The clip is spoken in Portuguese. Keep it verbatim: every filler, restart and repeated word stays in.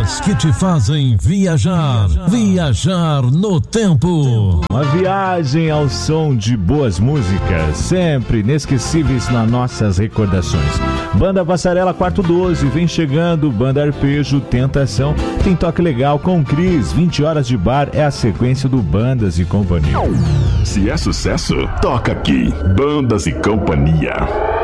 Músicas que te fazem viajar, viajar no tempo. Uma viagem ao som de boas músicas, sempre inesquecíveis nas nossas recordações. Banda Passarela Quarto doze, vem chegando, Banda Arpejo, Tentação, tem toque legal com Cris, vinte horas de bar, é a sequência do Bandas e Companhia. Se é sucesso, toca aqui, Bandas e Companhia.